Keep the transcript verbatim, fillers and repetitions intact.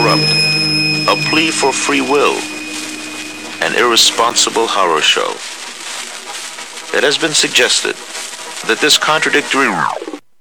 corrupt, a plea for free will, an irresponsible horror show. It has been suggested that this contradictory